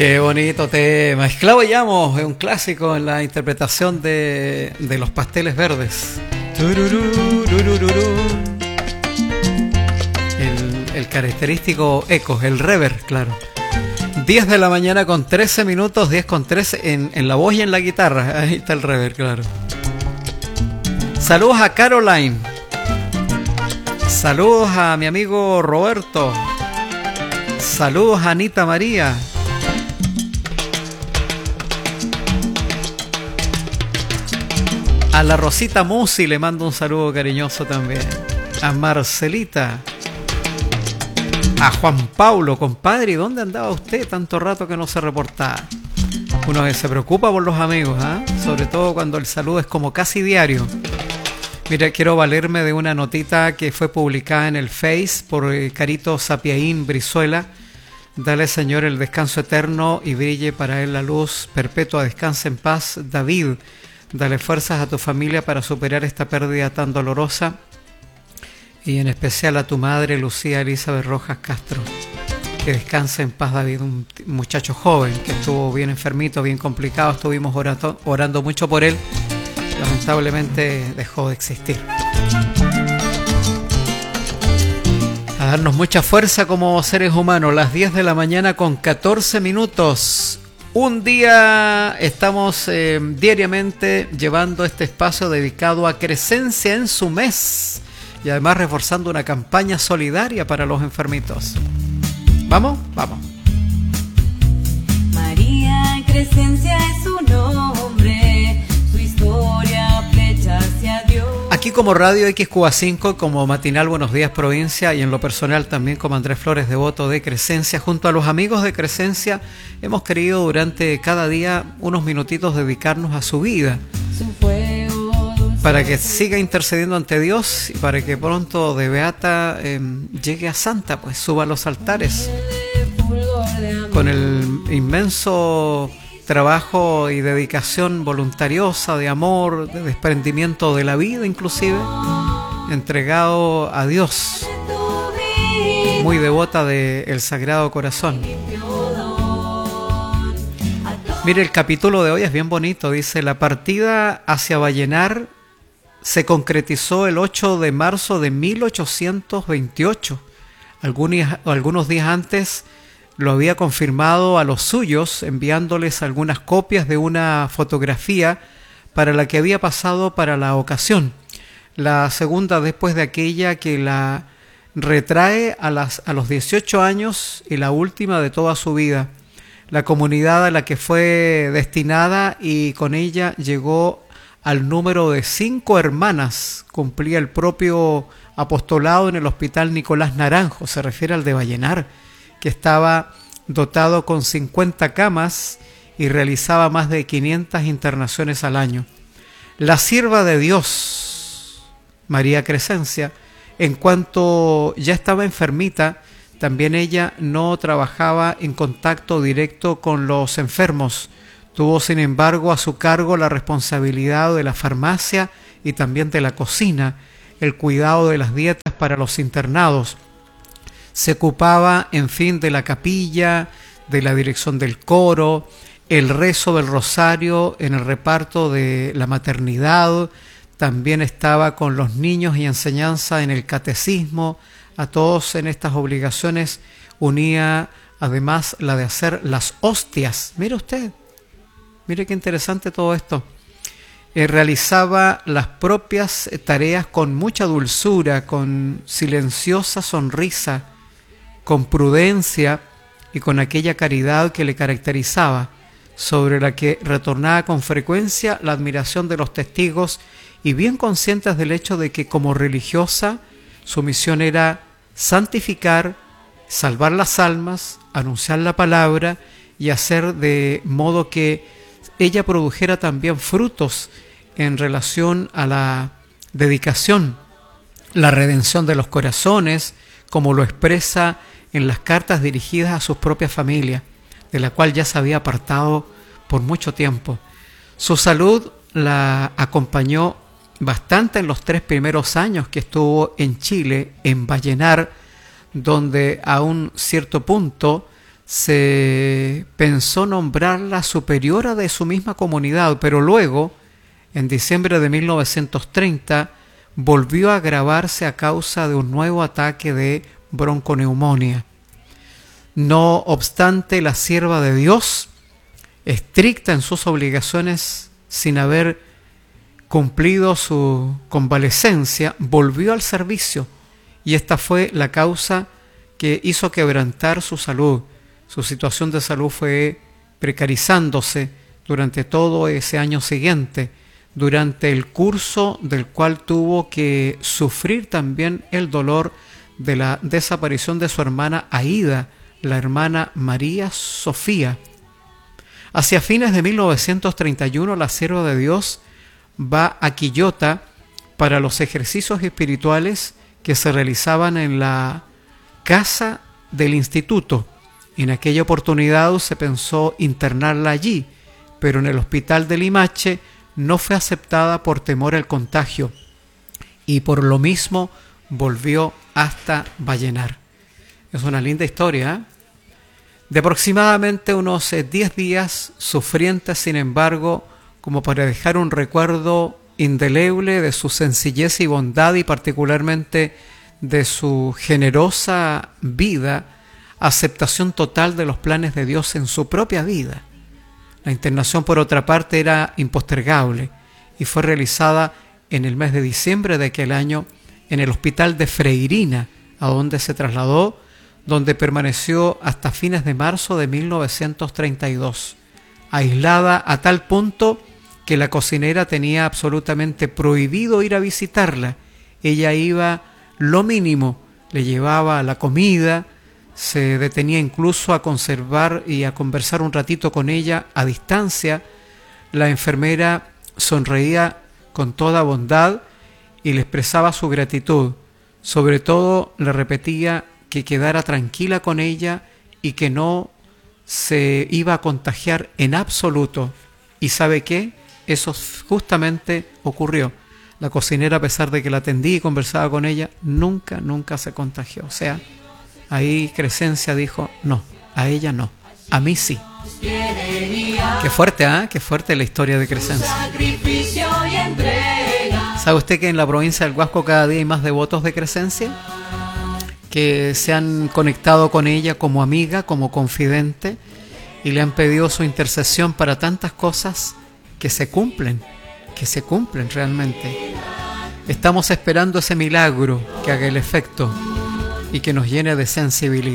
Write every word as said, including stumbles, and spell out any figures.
Qué bonito tema. Esclavo Llamo es un clásico en la interpretación de, de Los Pasteles Verdes. El, el característico eco, el reverb, claro. diez de la mañana con trece minutos, diez con trece en, en la voz y en la guitarra. Ahí está el reverb, claro. Saludos a Caroline. Saludos a mi amigo Roberto. Saludos a Anita María. A la Rosita Musi le mando un saludo cariñoso también. A Marcelita. A Juan Pablo, compadre, ¿dónde andaba usted tanto rato que no se reportaba? Uno que se preocupa por los amigos, ¿eh? Sobre todo cuando el saludo es como casi diario. Mira, quiero valerme de una notita que fue publicada en el Face por Carito Sapiaín Brizuela. Dale, Señor, el descanso eterno y brille para él la luz perpetua. Descansa en paz, David. Dale fuerzas a tu familia para superar esta pérdida tan dolorosa. Y en especial a tu madre, Lucía Elizabeth Rojas Castro. Que descanse en paz, David, un muchacho joven que estuvo bien enfermito, bien complicado. Estuvimos orando, orando mucho por él. Lamentablemente dejó de existir. A darnos mucha fuerza como seres humanos. Las diez de la mañana con catorce minutos. Un día estamos eh, diariamente llevando este espacio dedicado a Crescencia en su mes. Y además reforzando una campaña solidaria para los enfermitos. ¿Vamos? Vamos. María Crescencia es su nombre, su historia flecha hacia Dios. Aquí como Radio X Q A cinco, como Matinal Buenos Días Provincia y en lo personal también como Andrés Flores, devoto de Crescencia, junto a los amigos de Crescencia, hemos querido durante cada día unos minutitos dedicarnos a su vida. Su fuego. Para que siga intercediendo ante Dios y para que pronto de beata eh, llegue a santa, pues suba a los altares. Con el inmenso trabajo y dedicación voluntariosa, de amor, de desprendimiento de la vida inclusive, entregado a Dios. Muy devota del Sagrado Corazón. Mire, el capítulo de hoy es bien bonito. Dice, la partida hacia Vallenar se concretizó el ocho de marzo de mil ochocientos veintiocho. Algunos, algunos días antes lo había confirmado a los suyos, enviándoles algunas copias de una fotografía para la que había pasado para la ocasión. La segunda después de aquella que la retrae a, las, a los dieciocho años y la última de toda su vida. La comunidad a la que fue destinada y con ella llegó al número de cinco hermanas. Cumplía el propio apostolado en el Hospital Nicolás Naranjo, se refiere al de Vallenar, que estaba dotado con cincuenta camas y realizaba más de quinientas internaciones al año. La sierva de Dios, María Crescencia, en cuanto ya estaba enfermita, también ella no trabajaba en contacto directo con los enfermos. Tuvo, sin embargo, a su cargo la responsabilidad de la farmacia y también de la cocina, el cuidado de las dietas para los internados. Se ocupaba, en fin, de la capilla, de la dirección del coro, el rezo del rosario en el reparto de la maternidad. También estaba con los niños y enseñanza en el catecismo. A todos en estas obligaciones unía además la de hacer las hostias. Mire usted. Mire qué interesante todo esto. Eh, realizaba las propias tareas con mucha dulzura, con silenciosa sonrisa, con prudencia y con aquella caridad que le caracterizaba, sobre la que retornaba con frecuencia la admiración de los testigos y bien conscientes del hecho de que como religiosa su misión era santificar, salvar las almas, anunciar la palabra y hacer de modo que ella produjera también frutos en relación a la dedicación, la redención de los corazones, como lo expresa en las cartas dirigidas a sus propias familias, de la cual ya se había apartado por mucho tiempo. Su salud la acompañó bastante en los tres primeros años que estuvo en Chile, en Vallenar, donde a un cierto punto se pensó nombrarla superiora de su misma comunidad, pero luego, en diciembre de mil novecientos treinta, volvió a agravarse a causa de un nuevo ataque de bronconeumonía. No obstante, la sierva de Dios, estricta en sus obligaciones sin haber cumplido su convalecencia, volvió al servicio, y esta fue la causa que hizo quebrantar su salud. Su situación de salud fue precarizándose durante todo ese año siguiente, durante el curso del cual tuvo que sufrir también el dolor de la desaparición de su hermana Aída, la hermana María Sofía. Hacia fines de mil novecientos treinta y uno, la sierva de Dios va a Quillota para los ejercicios espirituales que se realizaban en la casa del instituto. En aquella oportunidad se pensó internarla allí, pero en el hospital de Limache no fue aceptada por temor al contagio, y por lo mismo volvió hasta Vallenar. Es una linda historia, ¿eh? De aproximadamente unos diez días, sufriente sin embargo, como para dejar un recuerdo indeleble de su sencillez y bondad, y particularmente de su generosa vida, aceptación total de los planes de Dios en su propia vida. La internación, por otra parte, era impostergable y fue realizada en el mes de diciembre de aquel año en el hospital de Freirina, a donde se trasladó, donde permaneció hasta fines de marzo de mil novecientos treinta y dos, aislada a tal punto que la cocinera tenía absolutamente prohibido ir a visitarla. Ella iba lo mínimo, le llevaba la comida, se detenía incluso a conservar y a conversar un ratito con ella a distancia. La enfermera sonreía con toda bondad y le expresaba su gratitud. Sobre todo le repetía que quedara tranquila con ella y que no se iba a contagiar en absoluto. ¿Y sabe qué? Eso justamente ocurrió. La cocinera, a pesar de que la atendí y conversaba con ella, nunca, nunca se contagió. O sea, ahí Crescencia dijo, no, a ella no, a mí sí. Qué fuerte, ¿ah? ¿eh? Qué fuerte la historia de Crescencia. ¿Sabe usted que en la provincia del Huasco cada día hay más devotos de Crescencia? Que se han conectado con ella como amiga, como confidente, y le han pedido su intercesión para tantas cosas que se cumplen, que se cumplen realmente. Estamos esperando ese milagro que haga el efecto y que nos llene de sensibilidad.